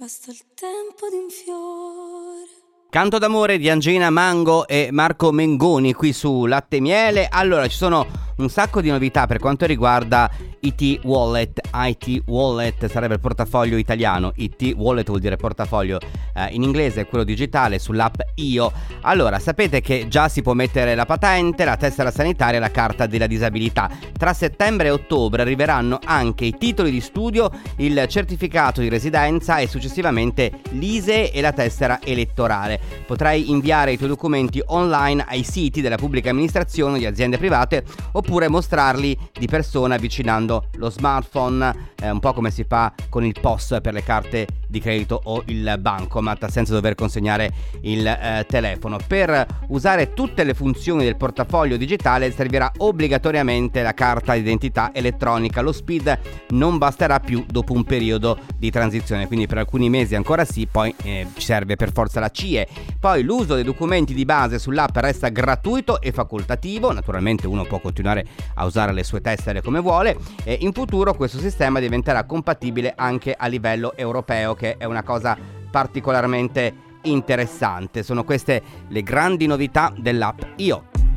Basta il tempo di un fiore. Canto d'amore di Angina Mango e Marco Mengoni qui su Latte e Miele. Allora, ci sono un sacco di novità per quanto riguarda IT Wallet. IT Wallet sarebbe il portafoglio italiano. IT Wallet vuol dire portafoglio in inglese, quello digitale sull'app Io. Allora, sapete che già si può mettere la patente, la tessera sanitaria e la carta della disabilità. Tra settembre e ottobre arriveranno anche i titoli di studio, il certificato di residenza e successivamente l'ISEE e la tessera elettorale. Potrai inviare i tuoi documenti online ai siti della pubblica amministrazione, di aziende private, oppure mostrarli di persona avvicinando lo smartphone, un po' come si fa con il POS per le carte di credito o il bancomat, senza dover consegnare il telefono. Per usare tutte le funzioni del portafoglio digitale servirà obbligatoriamente la carta d'identità elettronica. Lo SPID non basterà più dopo un periodo di transizione, quindi per alcuni mesi ancora sì, poi ci serve per forza la CIE. Poi l'uso dei documenti di base sull'app resta gratuito e facoltativo, naturalmente uno può continuare a usare le sue tessere come vuole, e in futuro questo sistema diventerà compatibile anche a livello europeo, che è una cosa particolarmente interessante. Sono queste le grandi novità dell'app Io.